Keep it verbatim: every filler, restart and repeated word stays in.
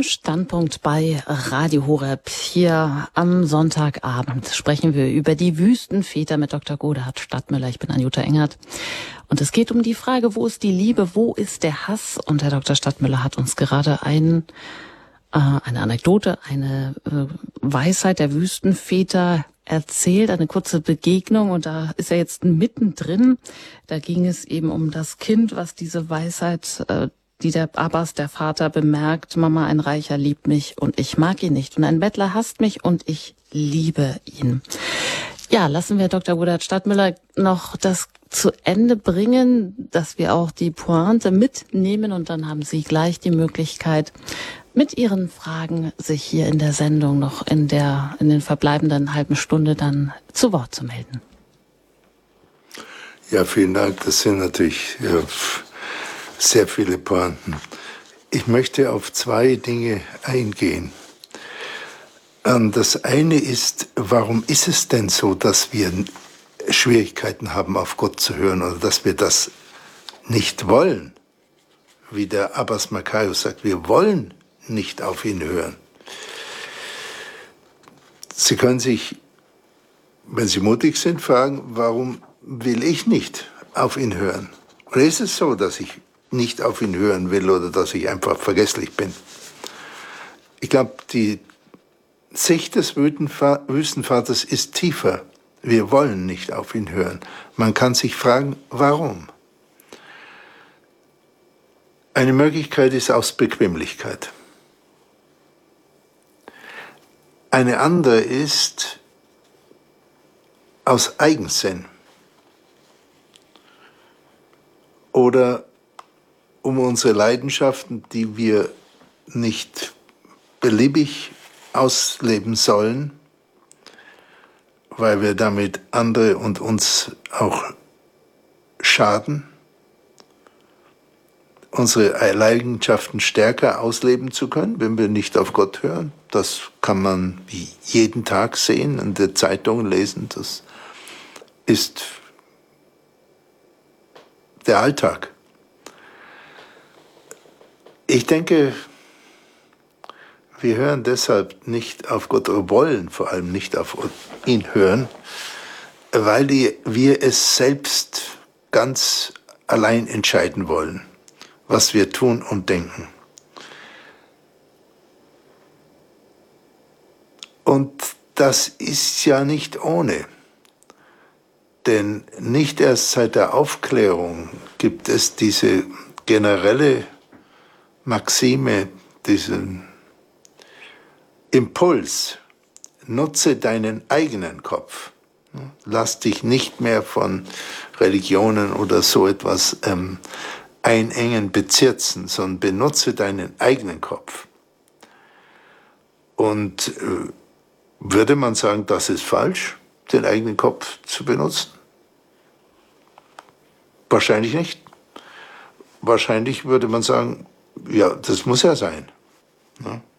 Im Standpunkt bei Radio Horeb hier am Sonntagabend sprechen wir über die Wüstenväter mit Doktor Godehard Stadtmüller. Ich bin Anjuta Engert. Und es geht um die Frage, wo ist die Liebe, wo ist der Hass? Und Herr Doktor Stadtmüller hat uns gerade ein, äh, eine Anekdote, eine äh, Weisheit der Wüstenväter erzählt, eine kurze Begegnung. Und da ist er jetzt mittendrin. Da ging es eben um das Kind, was diese Weisheit äh, die der Abbas, der Vater, bemerkt: Mama, ein Reicher liebt mich und ich mag ihn nicht. Und ein Bettler hasst mich und ich liebe ihn. Ja, lassen wir Doktor Godehard Stadtmüller noch das zu Ende bringen, dass wir auch die Pointe mitnehmen. Und dann haben Sie gleich die Möglichkeit, mit Ihren Fragen sich hier in der Sendung noch in der, in den verbleibenden halben Stunde dann zu Wort zu melden. Ja, vielen Dank. Das sind natürlich ja, sehr viele Pointen. Ich möchte auf zwei Dinge eingehen. Das eine ist, warum ist es denn so, dass wir Schwierigkeiten haben, auf Gott zu hören, oder dass wir das nicht wollen? Wie der Abbas Makarios sagt, wir wollen nicht auf ihn hören. Sie können sich, wenn Sie mutig sind, fragen, warum will ich nicht auf ihn hören? Oder ist es so, dass ich nicht auf ihn hören will oder dass ich einfach vergesslich bin? Ich glaube, die Sicht des Wüstenvaters ist tiefer. Wir wollen nicht auf ihn hören. Man kann sich fragen, warum? Eine Möglichkeit ist aus Bequemlichkeit. Eine andere ist aus Eigensinn. Oder um unsere Leidenschaften, die wir nicht beliebig ausleben sollen, weil wir damit andere und uns auch schaden, unsere Leidenschaften stärker ausleben zu können, wenn wir nicht auf Gott hören. Das kann man jeden Tag sehen, in der Zeitung lesen. Das ist der Alltag. Ich denke, wir hören deshalb nicht auf Gott, oder wollen vor allem nicht auf ihn hören, weil die, wir es selbst ganz allein entscheiden wollen, was wir tun und denken. Und das ist ja nicht ohne. Denn nicht erst seit der Aufklärung gibt es diese generelle Maxime, diesen Impuls: Nutze deinen eigenen Kopf. Lass dich nicht mehr von Religionen oder so etwas ähm, einengen, bezirzen, sondern benutze deinen eigenen Kopf. Und äh, würde man sagen, das ist falsch, den eigenen Kopf zu benutzen? Wahrscheinlich nicht. Wahrscheinlich würde man sagen, ja, das muss ja sein.